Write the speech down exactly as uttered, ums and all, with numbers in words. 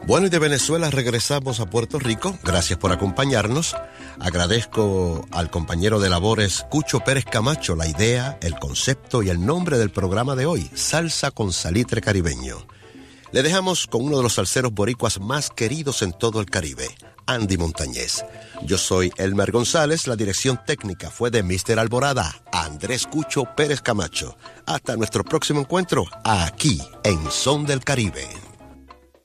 Bueno, y de Venezuela regresamos a Puerto Rico. Gracias por acompañarnos. Agradezco al compañero de labores Cucho Pérez Camacho la idea, el concepto y el nombre del programa de hoy, Salsa con Salitre Caribeño. Le dejamos con uno de los salseros boricuas más queridos en todo el Caribe, Andy Montañez. Yo soy Elmer González, la dirección técnica fue de míster Alborada, Andrés Cucho Pérez Camacho. Hasta nuestro próximo encuentro, aquí en Son del Caribe.